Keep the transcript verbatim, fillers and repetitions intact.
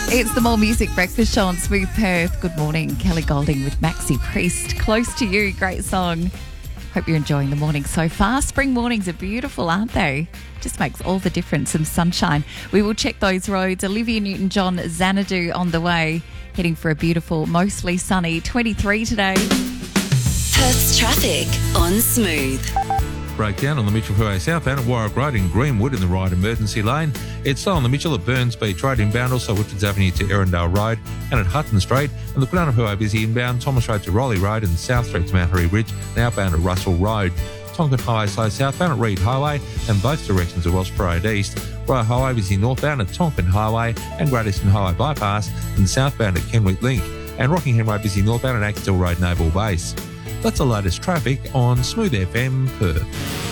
It's the More Music Breakfast Show on Smooth Perth. Good morning. Kelly Golding with Maxi Priest. Close to You. Great song. Hope you're enjoying the morning so far. Spring mornings are beautiful, aren't they? Just makes all the difference. Some sunshine. We will check those roads. Olivia Newton-John, Xanadu on the way. Heading for a beautiful, mostly sunny twenty-three today. Perth's traffic on Smooth. Breakdown on the Mitchell Freeway southbound at Warwick Road in Greenwood in the right emergency lane. It's slow on the Mitchell at Burns Beach Road inbound, also Whitfords Avenue to Erindale Road and at Hutton Street. And the Kwinana Freeway busy inbound, Thomas Road to Raleigh Road and South Street to Mount Harry Ridge and outbound at Russell Road. Tonkin Highway slow southbound at Reed Highway and both directions at Welsh Parade East. Royal Highway busy northbound at Tonkin Highway and Great Eastern Highway Bypass and southbound at Kenwick Link. And Rockingham Road busy northbound at Axtell Road Naval Base. That's the latest traffic on Smooth F M Perth.